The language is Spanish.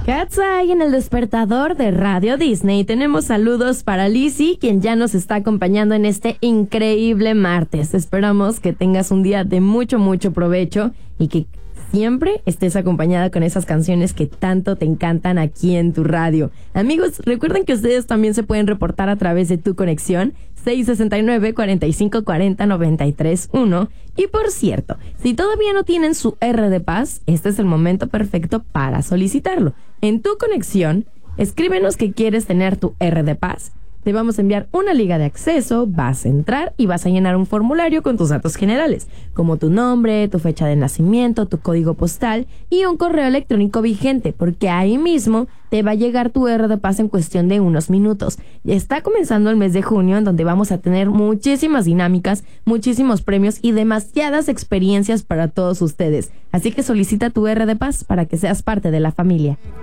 Cat's Eye en el despertador de Radio Disney. Tenemos saludos para Lizzy, quien ya nos está acompañando en este increíble martes. Esperamos que tengas un día de mucho provecho y que siempre estés acompañada con esas canciones que tanto te encantan aquí en tu radio. Amigos, recuerden que ustedes también se pueden reportar a través de Tu Conexión 669-4540-931. Y por cierto, si todavía no tienen su R de Paz, este es el momento perfecto para solicitarlo. En Tu Conexión, escríbenos que quieres tener tu R de Paz. Te vamos a enviar una liga de acceso, vas a entrar y vas a llenar un formulario con tus datos generales, como tu nombre, tu fecha de nacimiento, tu código postal y un correo electrónico vigente, porque ahí mismo te va a llegar tu R de Paz en cuestión de unos minutos. Está comenzando el mes de junio, en donde vamos a tener muchísimas dinámicas, muchísimos premios y demasiadas experiencias para todos ustedes. Así que solicita tu R de Paz para que seas parte de la familia.